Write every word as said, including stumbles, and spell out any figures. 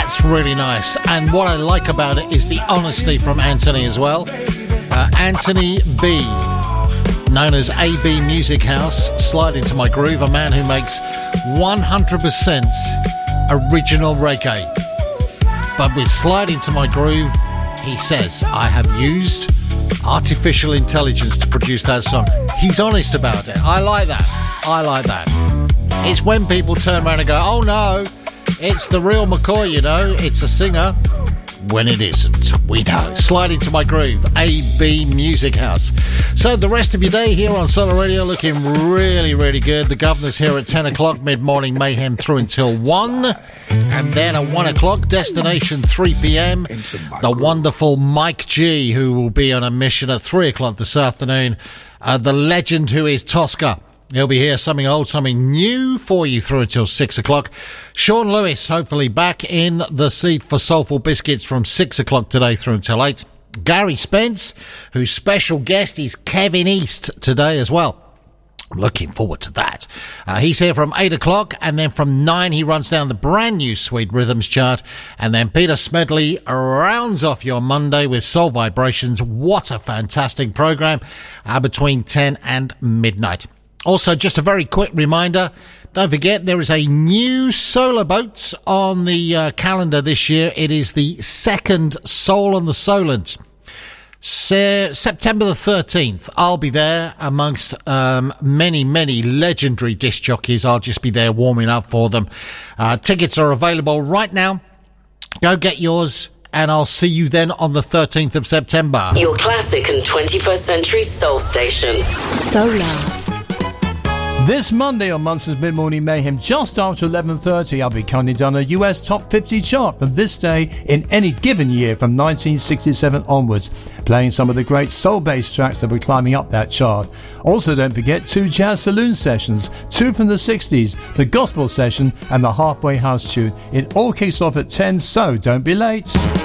That's really nice. And what I like about it is the honesty from Anthony as well. Uh, Anthony B, known as A B Music House, Slide Into My Groove, a man who makes one hundred percent original reggae. But with Slide Into My Groove, he says, I have used artificial intelligence to produce that song. He's honest about it. I like that. I like that. It's when people turn around and go, oh no, it's the real McCoy, you know, it's a singer. When it isn't, we know. Slide Into My Groove, A B Music House. So the rest of your day here on Solar Radio looking really, really good. The Governor's here at ten o'clock, mid-morning mayhem through until one. And then at one o'clock, destination three p.m. The wonderful Mike G, who will be on a mission at three o'clock this afternoon. Uh, the legend who is Tosca. He'll be here, something old, something new for you through until six o'clock. Sean Lewis, hopefully back in the seat for Soulful Biscuits from six o'clock today through until eight. Gary Spence, whose special guest is Kevin East today as well. Looking forward to that. Uh, he's here from eight o'clock, and then from nine he runs down the brand new Sweet Rhythms chart, and then Peter Smedley rounds off your Monday with Soul Vibrations. What a fantastic program uh, between ten and midnight. Also, just a very quick reminder, don't forget there is a new solar boat on the uh, calendar this year. It is the second Soul on the Solent. Se- September the thirteenth, I'll be there amongst um, many, many legendary disc jockeys. I'll just be there warming up for them. Uh, tickets are available right now. Go get yours, and I'll see you then on the thirteenth of September. Your classic and twenty-first century soul station. Solar. This Monday on Munson's Mid-Morning Mayhem, just after eleven thirty, I'll be counting down a U S Top fifty chart from this day in any given year from nineteen sixty-seven onwards, playing some of the great soul-based tracks that were climbing up that chart. Also, don't forget two jazz saloon sessions, two from the sixties, the gospel session and the halfway house tune. It all kicks off at ten, so don't be late.